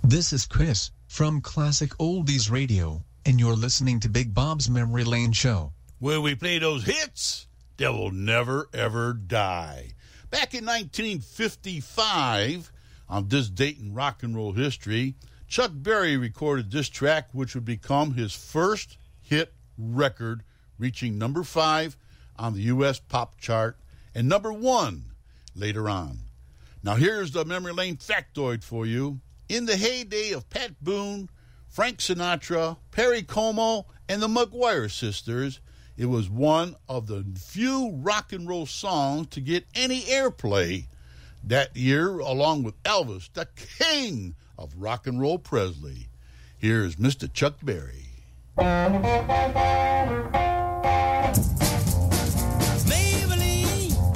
This is Chris from Classic Oldies Radio, and you're listening to Big Bob's Memory Lane Show, where we play those hits that will never, ever die. Back in 1955, on this date in rock and roll history, Chuck Berry recorded this track, which would become his first hit record, reaching number 5 on the U.S. pop chart and number 1 later on. Now here's the Memory Lane factoid for you. In the heyday of Pat Boone, Frank Sinatra, Perry Como, and the McGuire sisters, it was one of the few rock and roll songs to get any airplay that year, along with Elvis, the king of rock and roll Presley. Here's Mr. Chuck Berry.